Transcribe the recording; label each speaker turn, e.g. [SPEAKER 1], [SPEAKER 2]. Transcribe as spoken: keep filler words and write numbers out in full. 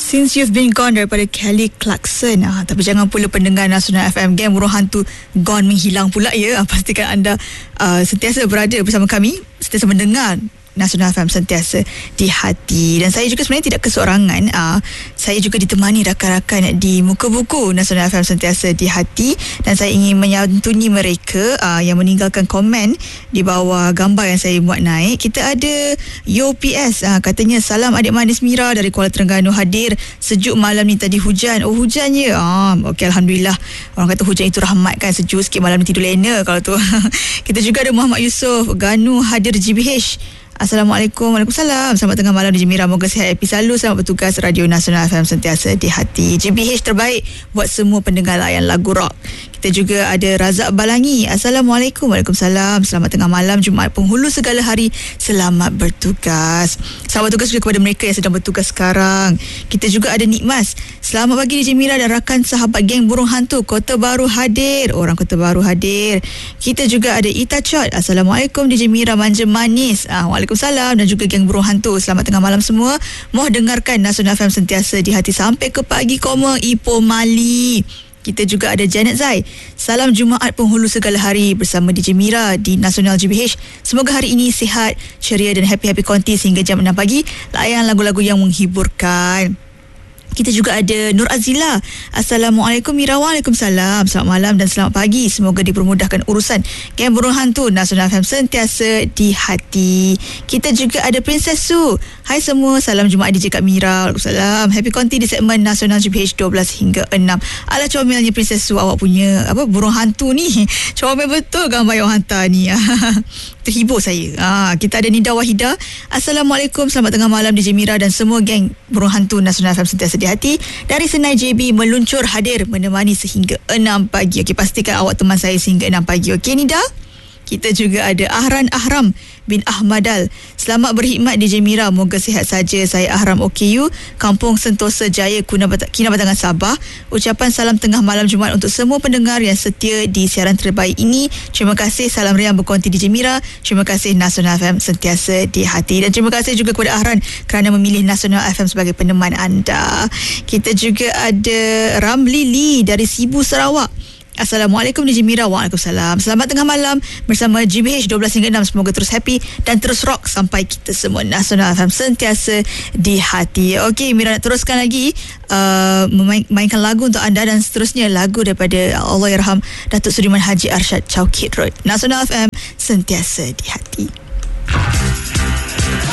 [SPEAKER 1] Since You've Been Gone daripada Kelly Clarkson. Ah, tapi jangan pula pendengar Nasional F M, geng burung hantu gone menghilang pula ya. Ah, pastikan anda uh, sentiasa berada bersama kami, sentiasa mendengar Nasional F M sentiasa di hati. Dan saya juga sebenarnya tidak keseorangan. uh, Saya juga ditemani rakan-rakan di muka buku Nasional F M sentiasa di hati. Dan saya ingin menyantuni mereka uh, yang meninggalkan komen di bawah gambar yang saya buat naik. Kita ada Yo P S, uh, katanya salam adik manis Mira dari Kuala Terengganu hadir. Sejuk malam ni, tadi hujan. Oh hujan je. ah, Okey, Alhamdulillah. Orang kata hujan itu rahmat kan, sejuk sikit malam ni tidur lena kalau tu. Kita juga ada Muhammad Yusof Ganu hadir G B H. Assalamualaikum. Waalaikumsalam. Selamat tengah malam di Jemira. Moga sihat happy selalu. Selamat bertugas Radio Nasional F M sentiasa di hati. G B H terbaik buat semua pendengar layan lagu rock. Kita juga ada Razak Balangi. Assalamualaikum. Waalaikumsalam. Selamat tengah malam, Jumaat penghulu segala hari. Selamat bertugas. Selamat bertugas juga kepada mereka yang sedang bertugas sekarang. Kita juga ada Nikmas. Selamat pagi di Jemira dan rakan sahabat geng burung hantu Kota Baru hadir. Orang Kota Baru hadir. Kita juga ada Ita Chot. Assalamualaikum di Jemira manja manis. Ah, Waalaikumsalam. Dan juga geng burung hantu. Selamat tengah malam semua. Mohon dengarkan Nasional F M sentiasa di hati sampai ke pagi koma Ipoh Mali. Kita juga ada Janet Zai. Salam Jumaat penghulu segala hari bersama D J Mira di Nasional G B H. Semoga hari ini sihat, ceria dan happy-happy konti sehingga jam enam pagi. Layan lagu-lagu yang menghiburkan. Kita juga ada Nur Azila. Assalamualaikum Mira. Waalaikumsalam. Selamat malam dan selamat pagi. Semoga dipermudahkan urusan geng burung hantu Nasional F M sentiasa di hati. Kita juga ada Princess Su. Hai semua, salam Jumaat D J Kak Mira. Waalaikumsalam. Happy konti di segmen Nasional G B H dua belas hingga enam. Alah comelnya Princess Su, awak punya apa burung hantu ni. Comel betul gambar yang hantar ni. Terhibur saya. Ah, kita ada Nida Wahida. Assalamualaikum. Selamat tengah malam D J Mira dan semua geng burung hantu Nasional F M sentiasa di hati. Dari Senai J B meluncur hadir menemani sehingga enam pagi. Okey, pastikan awak teman saya sehingga enam pagi. Okey Nida? Kita juga ada Ahran Ahram bin Ahmadal. Selamat berkhidmat D J Mira. Moga sihat saja. Saya Ahram O K U, Kampung Sentosa Jaya, Kinabatangan, Sabah. Ucapan salam tengah malam Jumaat untuk semua pendengar yang setia di siaran terbaik ini. Terima kasih. Salam riang berkonti D J Mira. Terima kasih Nasional F M sentiasa di hati. Dan terima kasih juga kepada Ahran kerana memilih Nasional F M sebagai peneman anda. Kita juga ada Ramli Lee dari Sibu, Sarawak. Assalamualaikum D J Mira. Waalaikumsalam. Selamat tengah malam bersama G B H dua belas hingga enam. Semoga terus happy dan terus rock sampai kita semua Nasional F M sentiasa di hati. Okey, Mira nak teruskan lagi uh, memainkan lagu untuk anda dan seterusnya lagu daripada Allahyarham Datuk Sudirman Haji Arsyad Chowkit Road. Nasional F M sentiasa di hati.